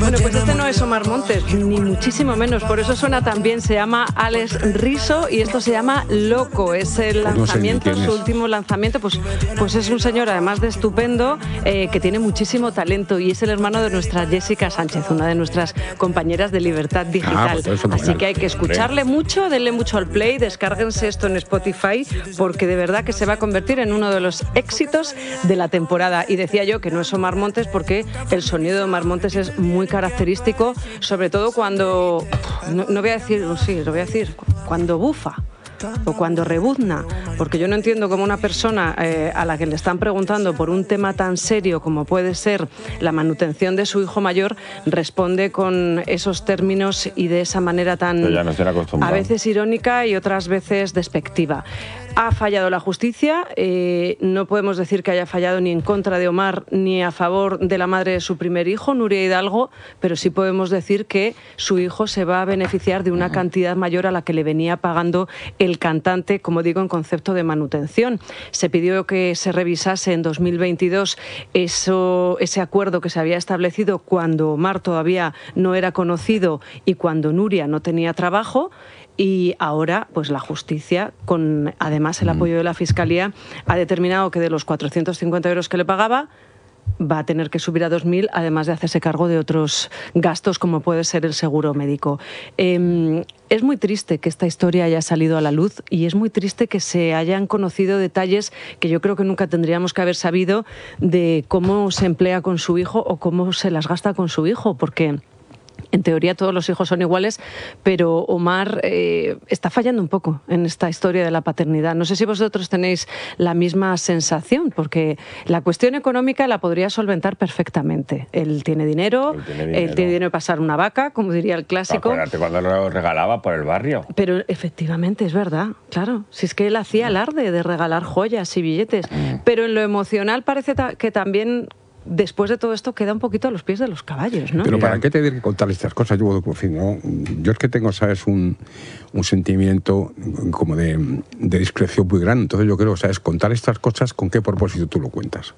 Bueno, pues este no es Omar Montes, ni muchísimo menos. Por eso suena tan bien. Se llama Alex Riso y esto se llama Loco. Es el lanzamiento, su último lanzamiento. Pues es un señor, además de estupendo, que tiene muchísimo talento y es el hermano de nuestra Jessica Sánchez, una de nuestras compañeras de Libertad Digital. Así que hay que escucharle mucho, denle mucho al play, descárguense esto en Spotify, porque de verdad que se va a convertir en uno de los éxitos de la temporada. Y decía yo que no es Omar Montes porque el sonido de Omar Montes es muy característico, sobre todo cuando, no voy a decir, sí, lo voy a decir, cuando bufa o cuando rebuzna, porque yo no entiendo cómo una persona a la que le están preguntando por un tema tan serio como puede ser la manutención de su hijo mayor responde con esos términos y de esa manera tan a veces irónica y otras veces despectiva. Ha fallado la justicia, no podemos decir que haya fallado ni en contra de Omar ni a favor de la madre de su primer hijo, Nuria Hidalgo, pero sí podemos decir que su hijo se va a beneficiar de una cantidad mayor a la que le venía pagando el cantante, como digo, en concepto de manutención. Se pidió que se revisase en 2022 ese acuerdo que se había establecido cuando Omar todavía no era conocido y cuando Nuria no tenía trabajo. Y ahora, pues la justicia, con además el apoyo de la Fiscalía, ha determinado que de los 450 euros que le pagaba, va a tener que subir a 2.000, además de hacerse cargo de otros gastos, como puede ser el seguro médico. Es muy triste que esta historia haya salido a la luz y es muy triste que se hayan conocido detalles que yo creo que nunca tendríamos que haber sabido de cómo se emplea con su hijo o cómo se las gasta con su hijo, porque en teoría todos los hijos son iguales, pero Omar está fallando un poco en esta historia de la paternidad. No sé si vosotros tenéis la misma sensación, porque la cuestión económica la podría solventar perfectamente. Él tiene dinero, él tiene dinero de pasar una vaca, como diría el clásico. Acuérdate cuando lo regalaba por el barrio. Pero efectivamente, es verdad, claro. Si es que él hacía alarde de regalar joyas y billetes. Pero en lo emocional parece que también, después de todo esto, queda un poquito a los pies de los caballos, ¿no? Pero ¿para qué te tienen que contar estas cosas? Yo es que tengo, ¿sabes?, un sentimiento como de discreción muy grande. Entonces yo creo, ¿sabes?, contar estas cosas, ¿con qué propósito tú lo cuentas?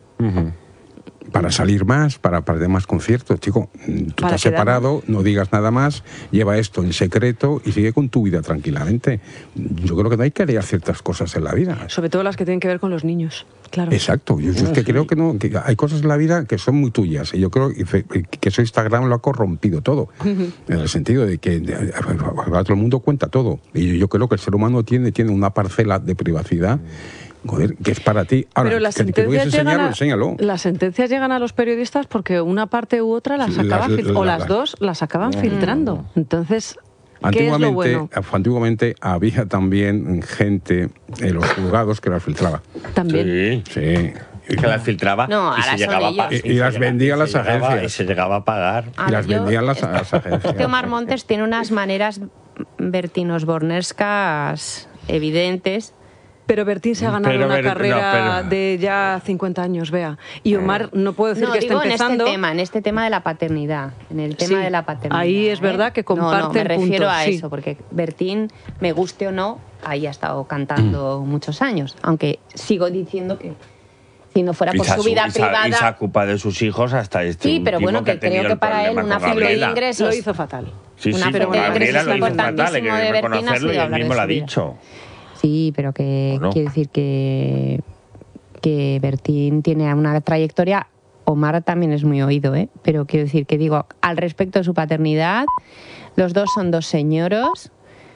Para salir más, para de más conciertos, chico. Tú estás separado, no digas nada más, lleva esto en secreto y sigue con tu vida tranquilamente. Yo creo que no hay que hacer ciertas cosas en la vida. Sobre todo las que tienen que ver con los niños, claro. Exacto. Yo es que creo que no, que hay cosas en la vida que son muy tuyas. Y yo creo que eso Instagram lo ha corrompido todo. En el sentido de que ahora todo el mundo cuenta todo. Y yo creo que el ser humano tiene una parcela de privacidad, joder, que es para ti. Ahora, pero las sentencias llegan a los periodistas porque una parte u otra las acaba o las dos las acaban filtrando. Entonces, ¿qué es lo bueno? Antiguamente había también gente en los juzgados que las filtraba. También. Sí. Y que las filtraba no, y se llegaba y las vendía a las agencias. Y se llegaba a pagar. Y las vendían las agencias. Este Omar Montes tiene unas maneras bertinosbornescas evidentes. Pero Bertín se ha ganado una carrera de ya 50 años, vea. Y Omar no puedo decir que esté empezando. En este tema de la paternidad. En el tema de la paternidad. Ahí es verdad que comparte me refiero a eso, porque Bertín, me guste o no, ahí ha estado cantando muchos años. Aunque sigo diciendo que si no fuera por su vida privada... Y se ocupa de sus hijos hasta este Sí, pero bueno, que creo que para él una fuente de ingresos... Lo hizo fatal. Una fuente de ingresos importantísimo de Bertín ha sido hablar de su vida. Él mismo lo ha dicho. Sí, pero que quiere decir que Bertín tiene una trayectoria. Omar también es muy oído, pero quiero decir que digo, al respecto de su paternidad, los dos son dos señoros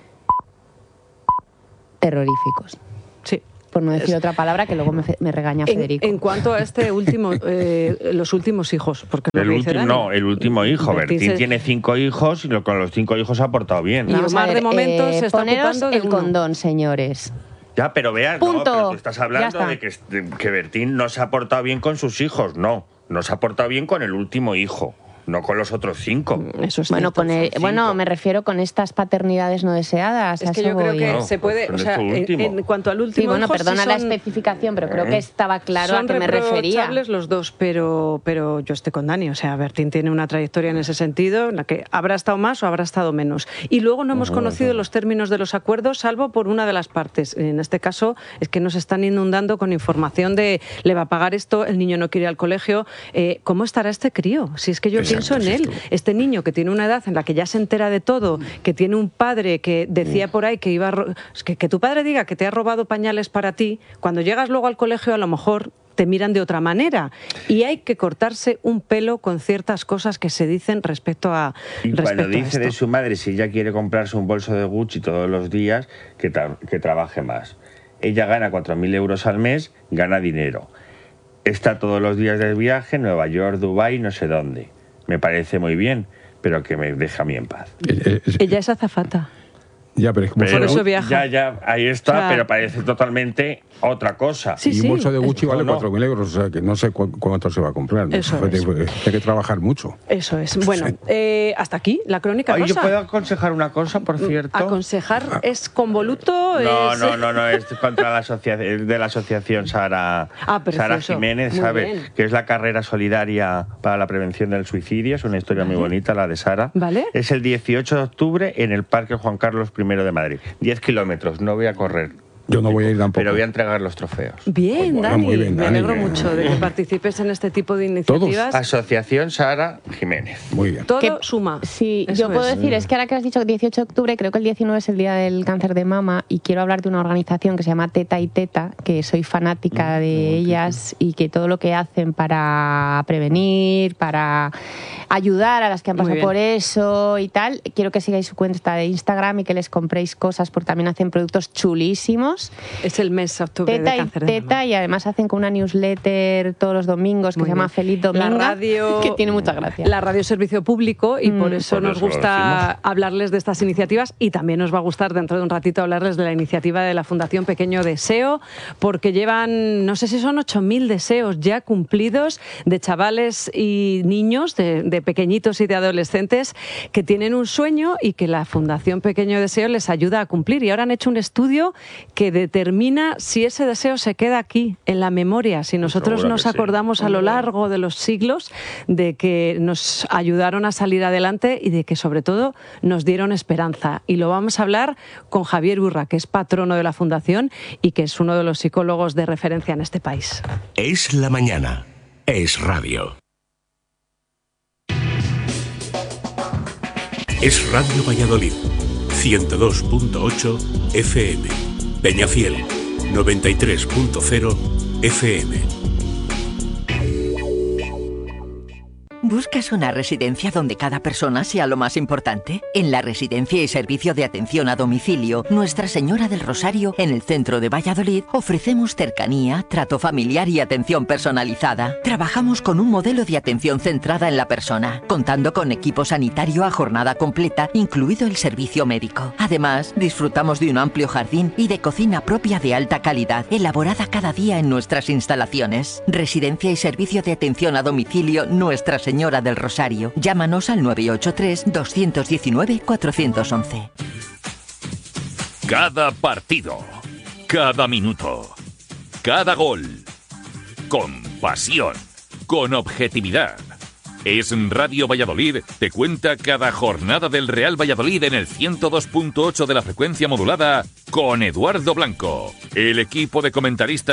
terroríficos. Sí. Por no decir otra palabra que luego me regaña Federico. En cuanto a este último, los últimos hijos, porque el último hijo. Bertín tiene 5 hijos y con los 5 hijos ha portado bien. Y Omar de momento se está ocupando de el condón, señores. Ya, pero veas, Punto. Pero tú estás hablando de que Bertín no se ha portado bien con sus hijos. No se ha portado bien con el último hijo. No con los otros 5. Eso es bueno, me refiero con estas paternidades no deseadas. Es que yo creo que se puede, o sea, en cuanto al último hijo, perdona la especificación, pero creo que estaba claro a qué me refería. Son los dos, pero yo estoy con Dani. O sea, Bertín tiene una trayectoria en ese sentido, en la que habrá estado más o habrá estado menos. Y luego no hemos conocido los términos de los acuerdos, salvo por una de las partes. En este caso, es que nos están inundando con información de le va a pagar esto, el niño no quiere ir al colegio. ¿Cómo estará este crío? Si es que yo pienso pienso en él. Este niño que tiene una edad en la que ya se entera de todo, que tiene un padre que decía por ahí que iba que tu padre diga que te ha robado pañales para ti, cuando llegas luego al colegio a lo mejor te miran de otra manera y hay que cortarse un pelo con ciertas cosas que se dicen respecto a y cuando dice de su madre si ella quiere comprarse un bolso de Gucci todos los días, que trabaje más. Ella gana 4.000 euros al mes, gana dinero. Está todos los días de viaje, Nueva York, Dubái, no sé dónde. Me parece muy bien, pero que me deje a mí en paz. Ella es azafata. Ya, pero es como por eso viaja. Ya, ahí está, o sea, pero parece totalmente otra cosa. Sí, y un bolso de Gucci vale 4.000 euros, o sea, que no sé cuánto se va a comprar. Eso es. Hay que trabajar mucho. Eso es. Bueno, hasta aquí la crónica rosa. ¿Yo puedo aconsejar una cosa, por cierto? ¿Aconsejar es convoluto? No, es contra la asociación, de la asociación Sara Jiménez, ¿sabes? Que es la carrera solidaria para la prevención del suicidio. Es una historia muy bonita, la de Sara. ¿Vale? Es el 18 de octubre en el Parque Juan Carlos I de Madrid. 10 kilómetros, no voy a correr. Yo no voy a ir tampoco. Pero voy a entregar los trofeos. Bien, pues, Dani. Muy bien, me alegro mucho de que participes en este tipo de iniciativas. Todos. Asociación Sara Jiménez. Muy bien. Todo suma. Sí, yo puedo decir, es que ahora que has dicho 18 de octubre, creo que el 19 es el Día del Cáncer de Mama y quiero hablar de una organización que se llama Teta y Teta, que soy fanática de ellas y que todo lo que hacen para prevenir, para ayudar a las que han pasado por eso y tal, quiero que sigáis su cuenta de Instagram y que les compréis cosas porque también hacen productos chulísimos. Es el mes de octubre Teta de cáncer y Teta y además hacen con una newsletter todos los domingos que se llama Feliz Domingo, la radio, que tiene mucha gracia. La radio es servicio público y por eso nos gusta hablarles de estas iniciativas y también nos va a gustar dentro de un ratito hablarles de la iniciativa de la Fundación Pequeño Deseo porque llevan, no sé si son 8.000 deseos ya cumplidos de chavales y niños, de pequeñitos y de adolescentes que tienen un sueño y que la Fundación Pequeño Deseo les ayuda a cumplir y ahora han hecho un estudio que determina si ese deseo se queda aquí, en la memoria, si nosotros nos acordamos a lo largo de los siglos de que nos ayudaron a salir adelante y de que sobre todo nos dieron esperanza. Y lo vamos a hablar con Javier Urra, que es patrono de la Fundación y que es uno de los psicólogos de referencia en este país. Es la mañana, es radio. Es Radio Valladolid, 102.8 FM. Peñafiel, 93.0 FM. ¿Buscas una residencia donde cada persona sea lo más importante? En la Residencia y Servicio de Atención a Domicilio Nuestra Señora del Rosario, en el centro de Valladolid, ofrecemos cercanía, trato familiar y atención personalizada. Trabajamos con un modelo de atención centrada en la persona, contando con equipo sanitario a jornada completa, incluido el servicio médico. Además, disfrutamos de un amplio jardín y de cocina propia de alta calidad, elaborada cada día en nuestras instalaciones. Residencia y Servicio de Atención a Domicilio Nuestra Señora del Rosario. Llámanos al 983-219-411. Cada partido, cada minuto, cada gol. Con pasión, con objetividad. Es Radio Valladolid, te cuenta cada jornada del Real Valladolid en el 102.8 de la frecuencia modulada con Eduardo Blanco. El equipo de comentaristas